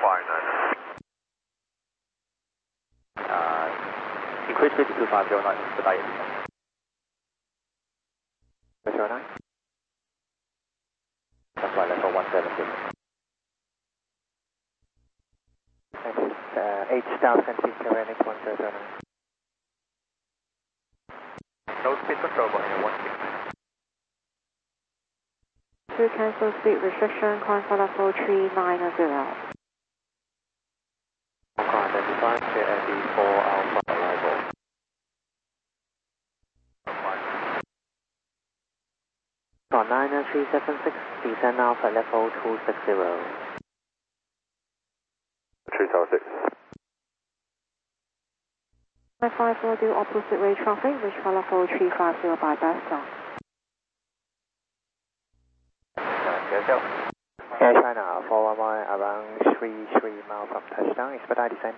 Increase speed to 2509 for diet. 09. That's why level 170. 8000 feet, Carenic 109. No speed control, but 16. To cancel speed restriction, climb for level 390. Identify JNB 4 Alpha arrival. Frontliner 376, descend now for level 260. 376. 554 do opposite way traffic, reach for level 350 by Boston. Air China 411 around 33 miles from touchdown, expedite descent.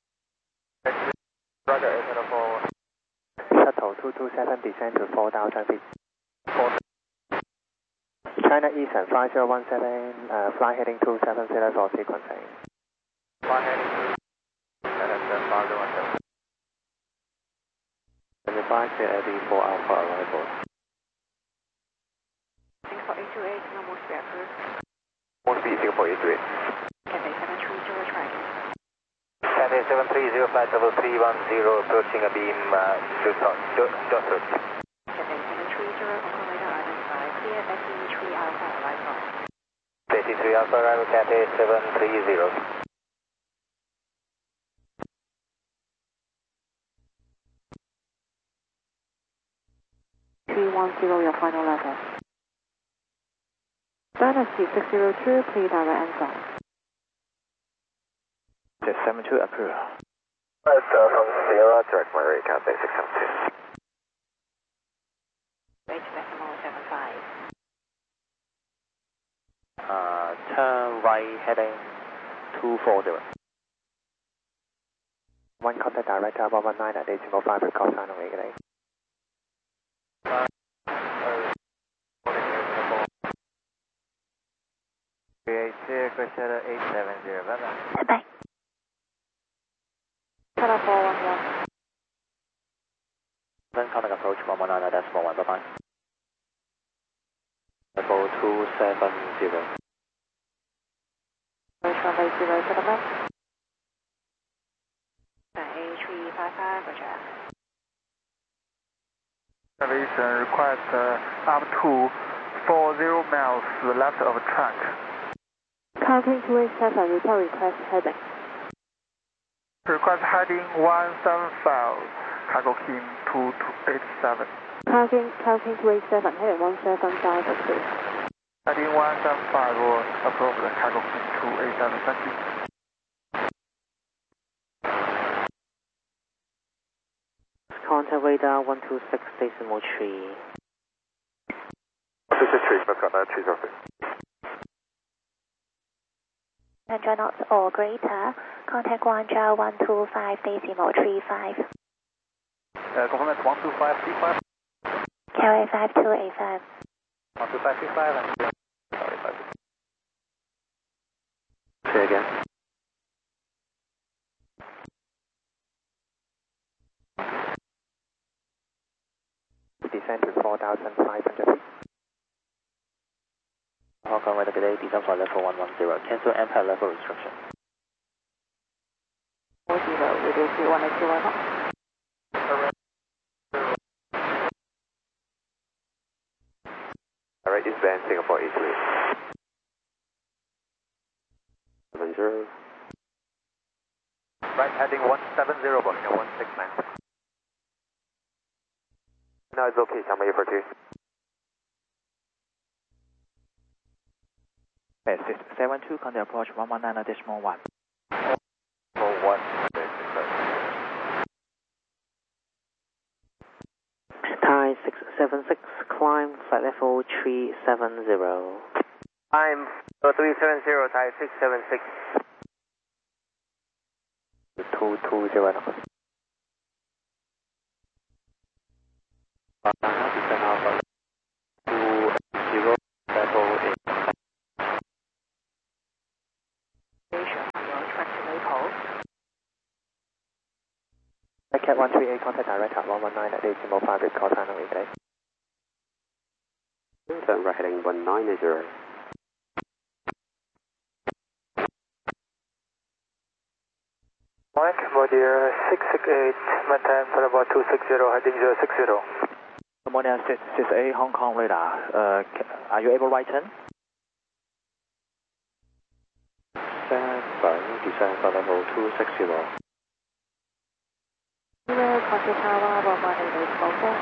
Roger, Air China 411. Shuttle 227 descend to 4,000 feet. China Eastern 5017, fly heading 270 for sequencing. Fly heading 270. Identify JNB 4 Alpha arrival. Singapore 828, no more speed approved. More speed, Singapore 828. Cathay 730 tracking. Cathay 730, flight level 310, approaching a beam to Joseph. Cathay 730, operator identified, clear Betty 3 Alpha arrival. Betty 3 Alpha arrival, Cathay 730. 310, your final level. Dynasty 602, please direct answer. 672 approved. From Sierra, direct my rate, Cathay 672. Rate decimal 75. Turn right heading 240. One contact director 119 at decimal 5 record sign on regulate. Crusader 870, bye bye. Bye. Channel 411. Then contact approach 119 at decimal 1, bye bye. Level 270. Approach runway 0 to the left. A355, roger. Elevation requires up to 40 miles left of track. Counting 287, report request heading. Request heading 175, cargo Kim 2287. Counting 287, heading 175, please. Heading 175 will approve the cargo Kim 287, thank you. Contact radar 126 decimal 3. 126, I've got 306. 100 knots or greater, contact Guangzhou 125 decimal 35. Confirm that's 12535. Carry 5285. 12535 and sorry, 5. Say again. Descend to 4,500 feet. Hong Kong weather today, descend for level 110, cancel impact level restriction. 40, reduce to 181. Alright, this band Singapore 828. 70. Right, heading 170, but 169. No, it's okay, Shanghai 842. 72, contact approach 119 additional 1. 1. Thai 676, climb flight level 370. I'm 370, Thai 676. 220 knots. Descend Alpha 20 level 8. Cat 138, contact direct at 119 at decimal 5 with call time and weekday. Turn right heading 190. Mike, Cambodia 668, maintain for about 260, heading 060. Cambodia 668, Hong Kong radar. Are you able right turn? Descend for level 260. Contact Tower 118 Golf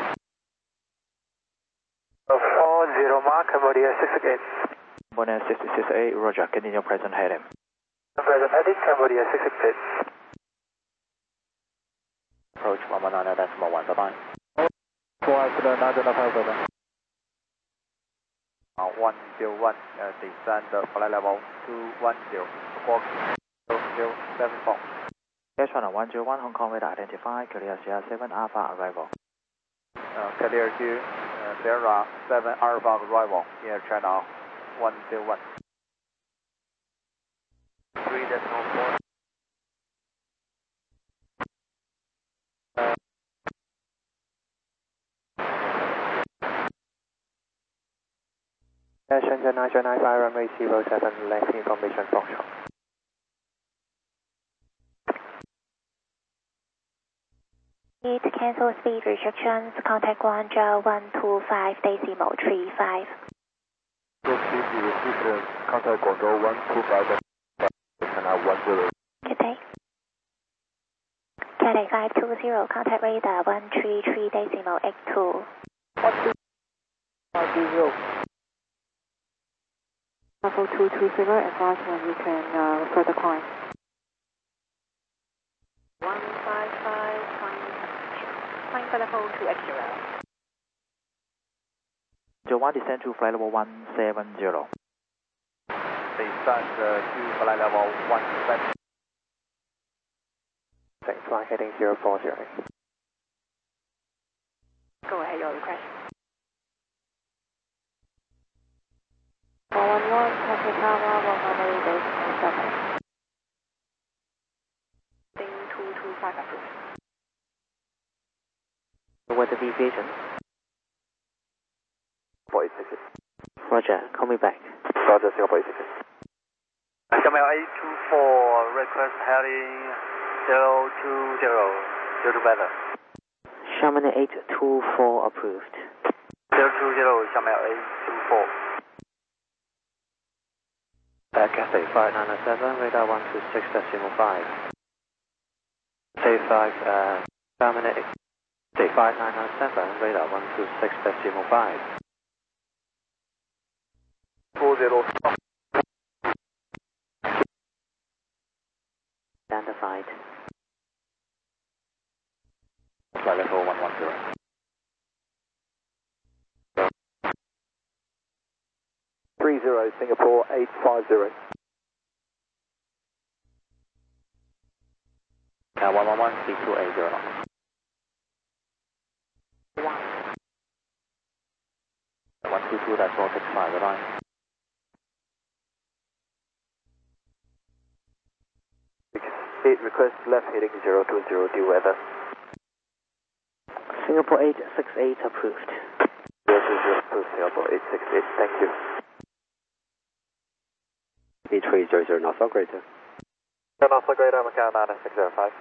40 Mark, Cambodia 668. Cambodia 668, roger. Continue present heading. Present heading, Cambodia 668. Approach 119 decimal 1, bye-bye. 4 101, descend flight level 210, squawk 0074. Air Channel 101, Hong Kong radar identify, clear Sierra 7 Alpha arrival. Clear to Sierra 7 Alpha arrival, Air Channel 101. 3.4. Shenzhen 995, runway 07, left information function. Need to cancel speed restrictions, contact Guangzhou 125 decimal 35. Contact Guangzhou 125 10. Good day. Cathay 520, contact radar 133 decimal 82. Level 220, advise when you can further climb. 155, climb for level 280. 1 descend to flight level 170. Descend to flight level 170. Thanks, flight heading 040. Go ahead, your request. 411, contact Tower 118 decimal 7. 225 approved. Weather deviation. 486. Roger, call me back. Roger, Singapore 86. Camel 824, request heading 020, 02 weather. Xiamen 824 approved. 020, Camel 824. Cathay 5997, radar 126.5. Cathay 5, terminate. Cathay 5997, radar 126.5. 40. Identified. Flight level 110. Singapore 850. 111, speak to 80 knots. 122, that's 465, bye-bye. Request left heading 020, due weather. Singapore 868 approved. 020, approved, Singapore 868, thank you. B300, North Greater. North Greater, Macau 9605.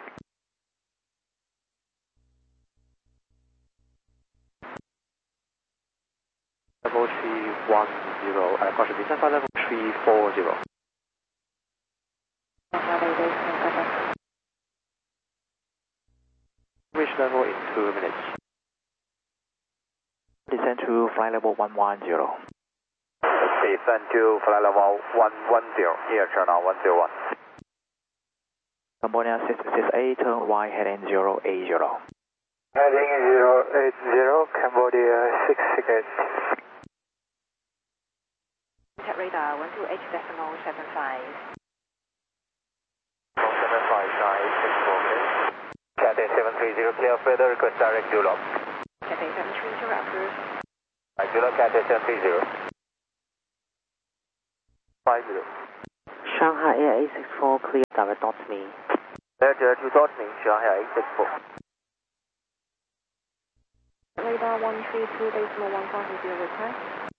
Level 310, caution, descend for level 340. Reach level in 2 minutes. Descend to flight level 110. Descend to flight level 110, Air Channel 101. Cambodia 668, turn right heading 080. Heading 080, Cambodia 668. Contact radar 128 decimal 75. 755, Cathay 730, clear further, request direct Dulop. Cathay 730 approved. Dulop, Cathay 730. 50. Shanghai Air 864 clear, direct dot me. Roger, 2 dot me, Shanghai 864. Radar 132.150 request.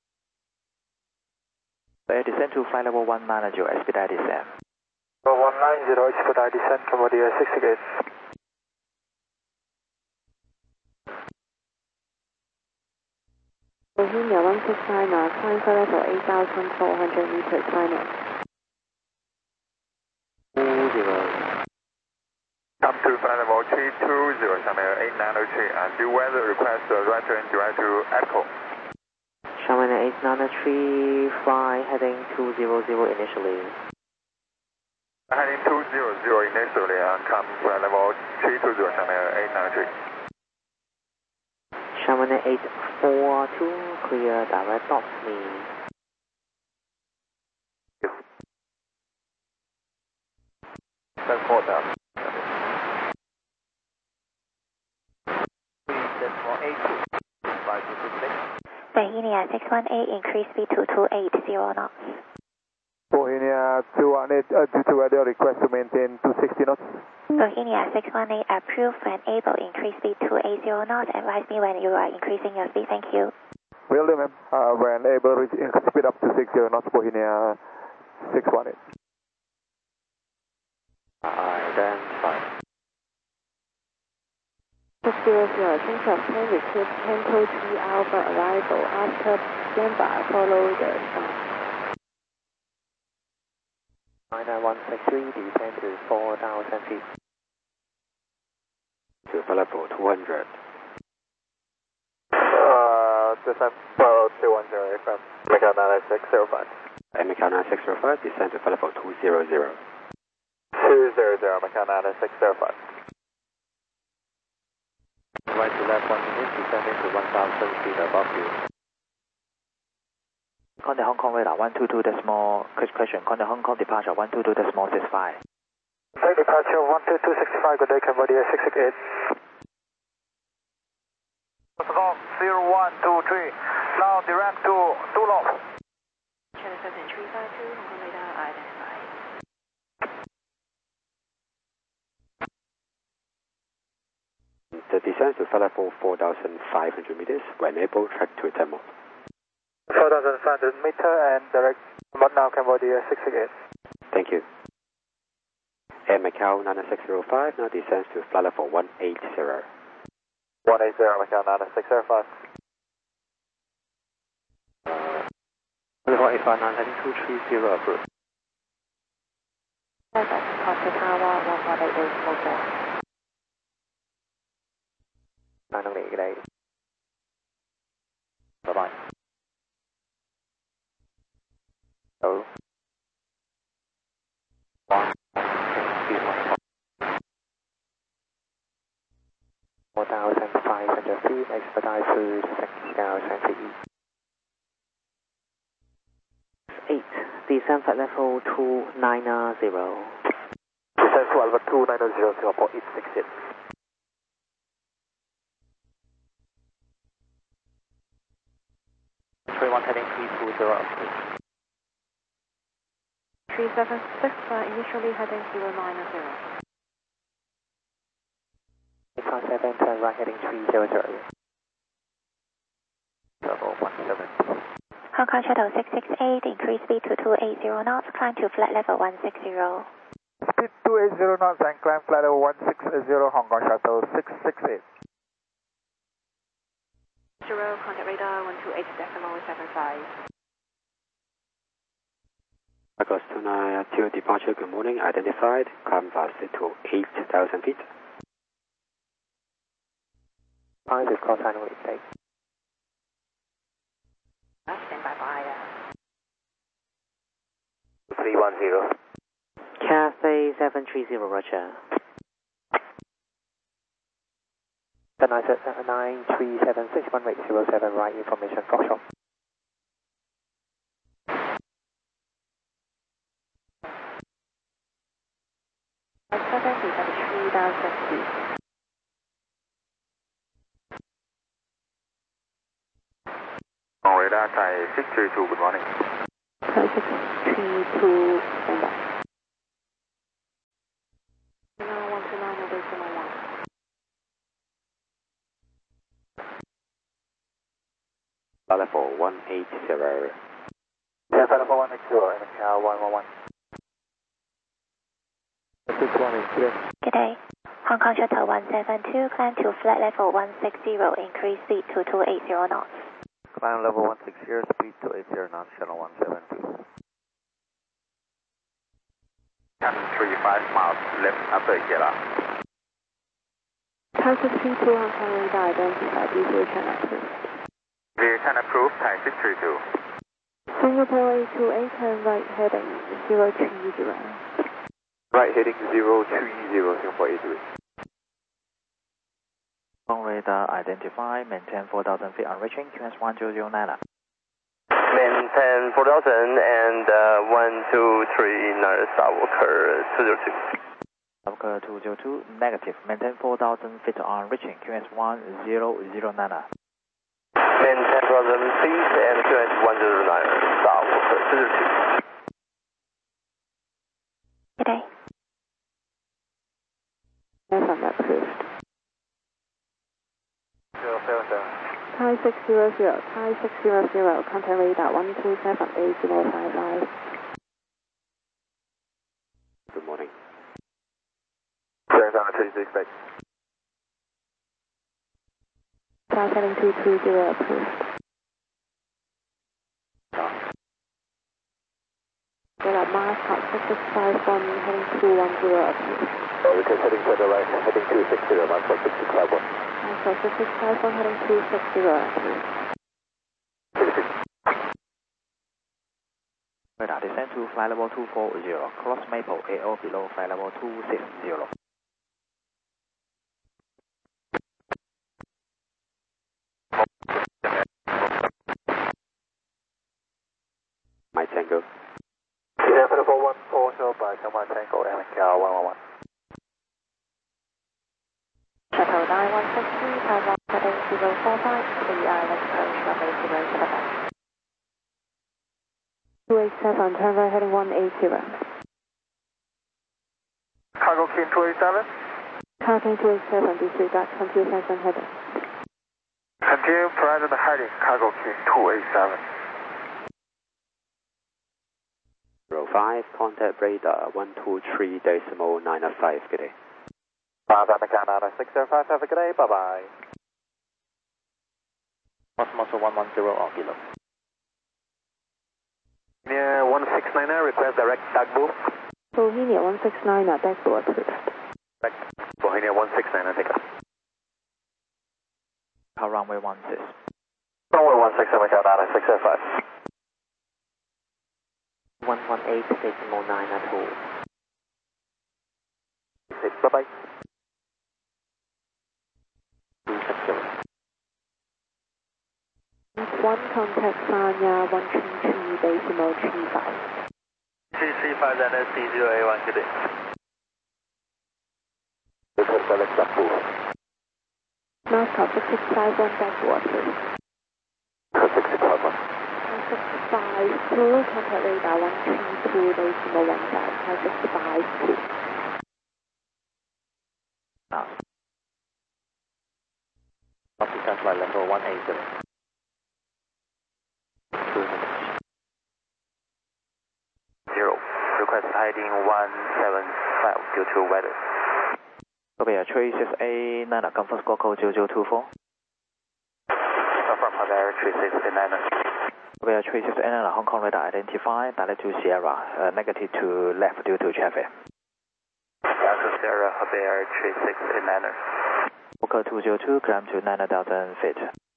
Air descent to flight level 190, expedite descent. 190, expedite descent, Cambodia 668. Bohemia 169, climb flight level 8,400 meters, final. 20. Come to flight level 320, Shanghai 8903, and do weather request right turn direct to Echo. Shanghai 893, fly heading 200 initially. Heading 200 initially, and come flight level 320, Shanghai 893. Shanghai 842, clear, direct dot me. Send 4,000. 3.82, 5266. Bohemia 618, increase speed to 280 knots. Bohemia 218, radio request to maintain 260 knots. Bohemia 618, approved when able, increase speed to 80 knots. Advise me when you are increasing your speed. Thank you. Will do, ma'am. When able, speed up to 60 knots, Bohemia 618. Identified. 600, change of plane, request Tango 3 Alpha arrival. After standby, follow the sound. 99163, descend to 4,000 feet. To flight level 200. Descent follow 210 aircraft. Macau 9605. Macau 9605, descend to flight level 200. 200, Macau 9605. Right to left 1 minute, descending to 1,000 feet above you. Contact Hong Kong radar 122 decimal, question, contact Hong Kong departure 122 decimal 65. Take departure 12265, good day, Cambodia 668. Golf 0123, now direct to Dulong. Channel 7352, Hong Kong radar identified. The descent to flight level 4,500 meters. When able, track to demo. 4,500 meter and direct now Cambodia 668. Thank you. Air Macau 9605 now descends to flight level 180. 180, Macau 9605. 859, heading 230 approved. Contact Tower 1188, 908 today. Bye-bye. Oh. 4,500 feet, expedite to 6,000 feet. 8, descent flight level 290. Descent flight level 290, Singapore 868. Heading 320 approved. 376, initially heading 090. 857, turn right heading 300. Level 17. Hong Kong Shuttle 668, increase speed to 280 knots, climb to flight level 160. Speed 280 knots and climb flight level 160, Hong Kong Shuttle 668. Contact radar 128.75. August 29 to departure, good morning, identified, climb faster to 8,000 feet. 5 is call sign with take. Stand by fire. 310. Cathay 730, Roger. 9376, 1807, right information, Foxtrot. Radar Thai 632, good morning. Thai 632, stand by. level 180. Yeah, flight level 180, MCL 111. 61 clear. Good day. Hong Kong Shuttle 172, climb to flight level 160, increase speed to 280 knots. Climb level 160, speed 280 knots, channel 172. Cabin 35 miles left after Yela. Thai 62 Hong Kong radar identified deviation approved. Deviation approved, Thai 632. Singapore A28 turn right heading 030. Right heading 020, Singapore 83. Hong Kong radar identify, maintain 4,000 feet on reaching, QS 1009. Maintain 4,000 and 123 Skywalker 202. Skywalker 202, negative, maintain 4,000 feet on reaching, QS 1009. Maintain 4,000 feet and QS 109 Skywalker 202. Good day. FM approved. 077. Thai 600, Thai 600, contact radar 1278055. Good morning. Clearance on 36 back. Thai heading 230 approved. Della Mars, Hot 6651, heading 210 approved. Request heading further right, heading 260, Mars 6651. Mars 6651, heading 260 approved. Radar descend to flight level 240, cross Maple, AO below flight level 260. My Tango. Yeah, flight level 140 by Taiwan Tango, MCL 111. Shuttle 9163, Taiwan heading 045, the island approach runway 075. 287, turn right heading 180. Cargo King 287. Cargo 287, disregard computer sensor heading. Continue present heading, Cargo King 287. 05, contact radar 123.995. Good day. Canada 605, have a good day, bye bye. Muscle 110 on kilo. Near 169er, request direct tugboat. Bohemia 169, backboard approved. Bohemia 169er, take off. Runway 16. Runway 16, Canada 605. 118.9 at all. Bye bye. 1 contact Sanya 133.35. CC5 and C0A1, good day. Request direct tugboat. Mars 6651, backboard approved. 651. 165, contact radar 132.15, 652. African flight level 180. 0. Request heading 175 due to weather. Copy, 36A9, confirm score code 0024. Confirm Hawaii 36A9. Copy, 36A9, Hong Kong radar identify, direct to Sierra, negative to left due to traffic. Delta Sierra Hawaii 36A9. Walker 202, climb to 9,000 feet.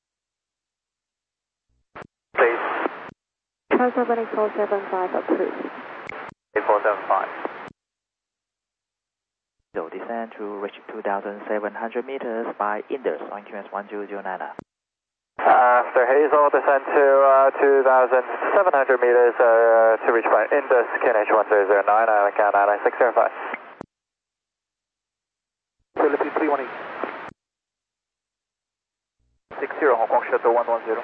Please. Transfer 475 approved. 8475. So descend to reach 2,700 meters by Indus on QS 1009. After Hazel, descend to 2,700 meters to reach by Indus, KNH 1009, Island Count 99605. Philippines 318. 60, Hong Kong Shuttle 110.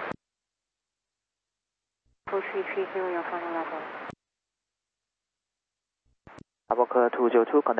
2330, your final level. Walker 202,